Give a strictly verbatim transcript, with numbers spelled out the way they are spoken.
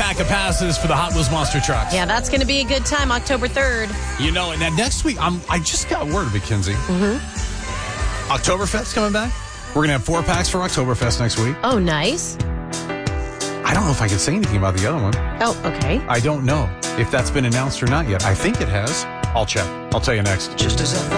pack of passes for the Hot Wheels Monster Trucks. Yeah, that's going to be a good time, October third. You know, and then next week, I'm, I just got word, Mackenzie. Mm-hmm. Oktoberfest coming back. We're going to have four packs for Oktoberfest next week. Oh, nice. I don't know if I can say anything about the other one. Oh, okay. I don't know if that's been announced or not yet. I think it has. I'll check. I'll tell you next. Just as I thought.